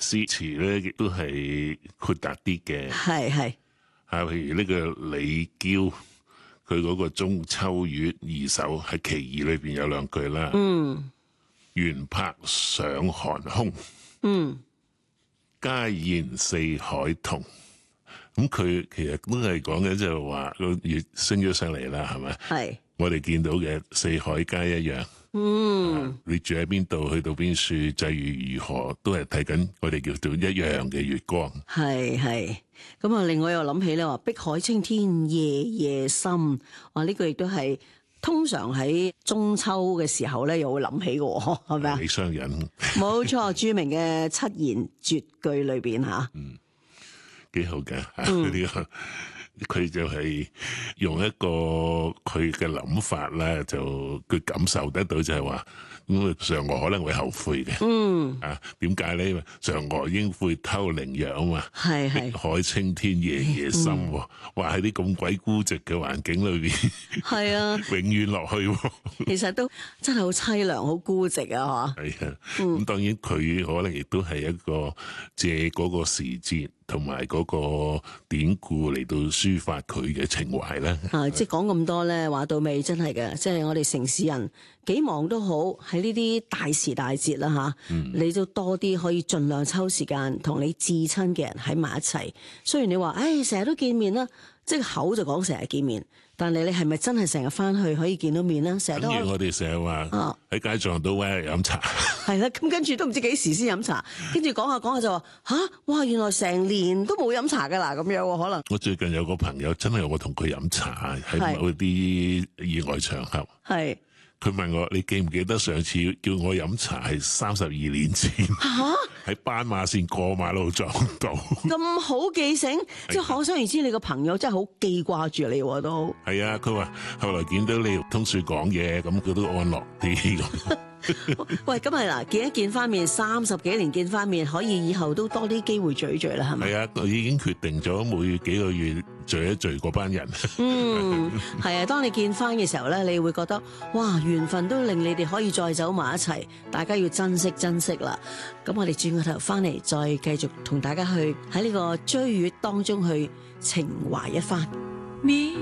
詩詞咧，亦都係豁達啲嘅。 係譬如呢個李嬌，佢嗰個中秋月二首喺其二裏邊有兩句啦。緣拍上寒空，皆言四海同。咁佢其實都係講緊就係話個月升咗上嚟啦，係咪？ 係。 我哋見到嘅四海皆一樣。你住喺邊度，去到邊處，際遇如何，都係睇緊我哋叫做一樣嘅月光。 係。咁啊，另外又諗起咧話，碧海青天夜夜深。哇！呢句亦都係通常喺中秋嘅時候咧，又會諗起嘅，係咪啊？ 李商隱冇錯，著名嘅七言絕句裏邊吓。 幾好嘅呢個，佢就係用一個佢嘅諗法咧，就佢感受得到就係話，咁嫦娥可能會後悔嘅。點解咧？因為嫦娥應悔偷靈藥啊嘛。 係。 碧海青天夜夜深，話喺啲咁鬼孤寂嘅環境裏邊， 係啊， 永遠落去。 其實都真係好凄涼，好孤寂啊！ 係啊，咁當然佢可能亦都係一個借嗰個時節同埋嗰個典故嚟到抒發佢嘅情懷啦。 即係講咁多咧，話到尾真係嘅，即係我哋城市人幾忙都好，喺呢啲大時大節啦吓，你都多啲可以盡量抽時間同你至親嘅人喺埋一齊。雖然你話，成日都見面啦，即係口就講成日見面，但係你係咪真係成日翻去可以見到面咧？成日都， 我哋成日話喺街撞到喂飲茶， 係啦，咁跟住都唔知幾時先飲茶，跟住講下就話哇，原來成年都冇飲茶噶啦，咁樣可能。 我最近有個朋友真係我同佢飲茶喺某啲意外場合， 係佢問我：你記唔記得上次叫我飲茶係32年前？喺斑馬線過馬路撞到。 咁好記性，即係可想而知，你個朋友真係好記掛住你都。 係啊，佢話後來見到你通處講嘢，咁佢都安樂啲咁。 喂，咁係嗱，見一見翻面，30幾年見翻面，可以以後都多啲機會聚一聚啦，係咪？ 係啊，我已經決定咗每幾個月聚一聚嗰班人。 係啊，當你見翻嘅時候咧，你會覺得哇，緣分都令你哋可以再走埋一齊，大家要珍惜啦。咁我哋轉個頭翻嚟，再繼續同大家去喺呢個追月當中去情懷一番。